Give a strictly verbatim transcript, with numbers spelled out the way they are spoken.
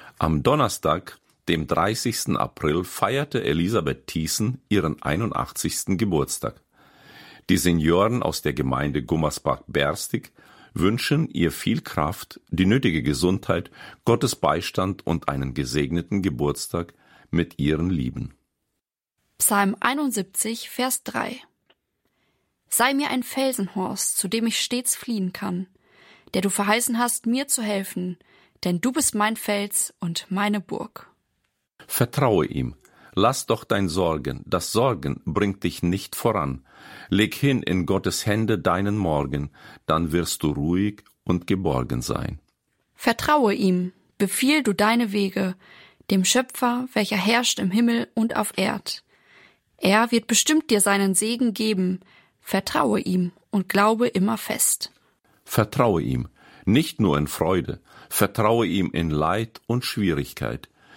Am Donnerstag, dem dreißigsten April, feierte Elisabeth Thiessen ihren einundachtzigsten Geburtstag. Die Senioren aus der Gemeinde Gummersbach-Berstig wünschen ihr viel Kraft, die nötige Gesundheit, Gottes Beistand und einen gesegneten Geburtstag mit ihren Lieben. Psalm einundsiebzig, Vers drei. Sei mir ein Felsenhorst, zu dem ich stets fliehen kann, der du verheißen hast, mir zu helfen, denn du bist mein Fels und meine Burg. Vertraue ihm. Lass doch dein Sorgen, das Sorgen bringt dich nicht voran. Leg hin in Gottes Hände deinen Morgen, dann wirst du ruhig und geborgen sein. Vertraue ihm, befiehl du deine Wege, dem Schöpfer, welcher herrscht im Himmel und auf Erd. Er wird bestimmt dir seinen Segen geben. Vertraue ihm und glaube immer fest. Vertraue ihm, nicht nur in Freude, vertraue ihm in Leid und Schwierigkeit.